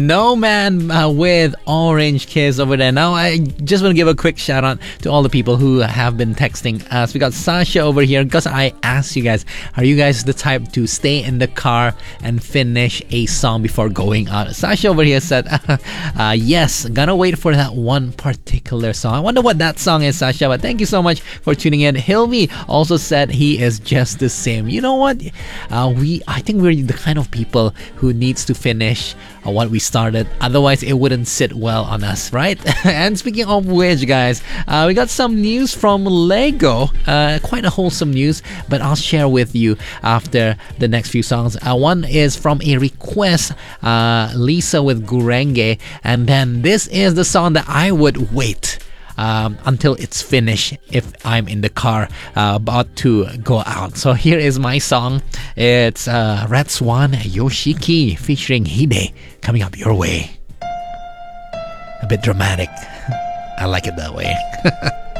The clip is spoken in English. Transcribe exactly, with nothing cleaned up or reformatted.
No Man uh, with Orange Kiss over there. Now, I just want to give a quick shout out to all the people who have been texting us. We got Sasha over here because I asked you guys, are you guys the type to stay in the car and finish a song before going out? Sasha over here said, uh, yes, gonna wait for that one particular song. I wonder what that song is, Sasha, but thank you so much for tuning in. Hilmi also said he is just the same. You know what? Uh, we, I think we're the kind of people who needs to finish uh, what we started. Otherwise, it wouldn't sit well on us, right? And speaking of which, guys, uh, we got some news from Lego. Uh, quite a wholesome news, but I'll share with you after the next few songs. Uh, one is from a request, uh, Lisa with Gurenge, and then this is the song that I would wait Um, until it's finished if I'm in the car uh, about to go out. So here is my song. It's uh, Red Swan Yoshiki featuring Hide coming up your way. A bit dramatic. I like it that way.